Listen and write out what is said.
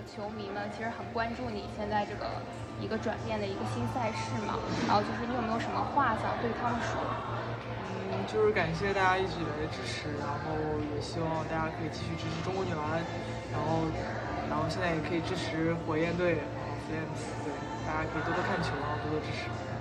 球迷们其实很关注你现在这个一个转变的一个新赛事嘛，然后就是你有没有什么话想对他们说？ 就是感谢大家一直以来的支持，然后也希望大家可以继续支持中国女篮，然后现在也可以支持火焰队，然后 Flames，对，大家可以多多看球，然后多多支持。